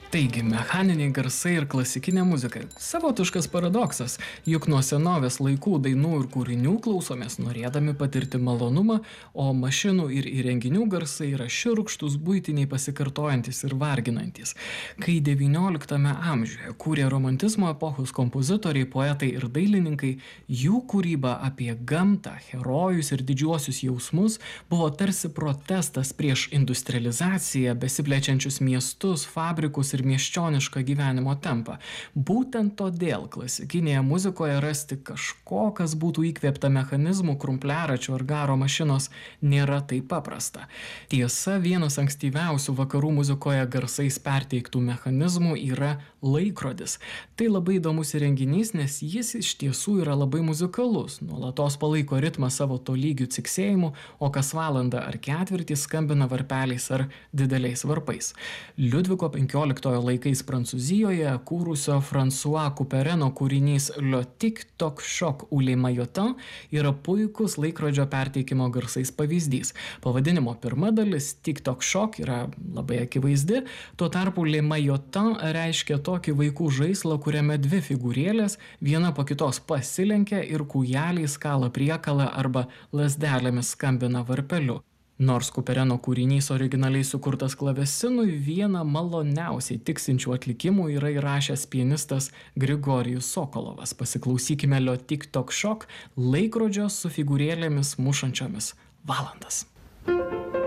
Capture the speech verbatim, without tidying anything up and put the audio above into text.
Taigi, mechaniniai garsai ir klasikinė muzika. Savotiškas paradoksas, juk nuo senovės laikų dainų ir kūrinių klausomės norėdami patirti malonumą, o mašinų ir įrenginių garsai yra šiurkštus, buitiniai, pasikartojantis ir varginantis. Kai devynioliktame amžiuje kūrė romantizmo epochos kompozitoriai, poetai ir dailininkai, jų kūryba apie gamtą, herojus ir didžiuosius jausmus buvo tarsi protestas prieš industrializaciją, besiplečiančius miestus, fabrikus ir miesčionišką gyvenimo tempą. Būtent todėl klasikinėje muzikoje rasti kažko, kas būtų įkvėpta mechanizmų, krumpliaračio ar garo mašinos, nėra taip paprasta. Tiesa, vienas ankstyviausių vakarų muzikoje garsais perteiktų mechanizmų yra laikrodis. Tai labai įdomus įrenginys, nes jis iš tiesų yra labai muzikalus, nuolatos palaiko ritmą savo tolygių ciksėjimų, o kas valandą ar ketvirtį skambina varpeliais ar dideliais varpais. Liudviko penkioliktojo laikais Prancūzijoje kūrusio François Coupereno kūrinys Le Tic Toc Choc ou Le Maillotin yra puikus laikrodžio perteikimo garsais pavyzdys. Pavadinimo pirma dalis Tic Toc Choc yra labai akivaizdi, tuo tarpu Le Maillotin reiškia tokį vaikų žaislą, kuriame dvi figūrėlės viena po kitos pasilenkia ir kūjeliais kala priekalą arba lazdelėmis skambina varpeliu. Nors Coupereno kūrinys originaliai sukurtas klavesinui, vieną maloniausiai tiksinčių atlikimų yra įrašęs pianistas Grigorijus Sokolovas. Pasiklausykime Le Tic Toc Choc, laikrodžio su figūrėlėmis mušančiomis valandas.